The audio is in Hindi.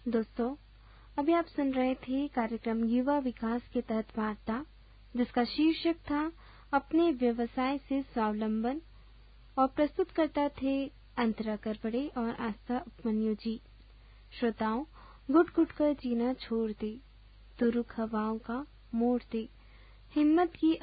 दोस्तों, अभी आप सुन रहे थे कार्यक्रम युवा विकास के तहत वार्ता, जिसका शीर्षक था अपने व्यवसाय से स्वावलंबन, और प्रस्तुतकर्ता थे अंतरा करपड़े और आस्था उपमन्यु जी। श्रोताओं, घुट घुट कर जीना छोड़ दे, तो रुख हवाओं का मोड़ दे, हिम्मत की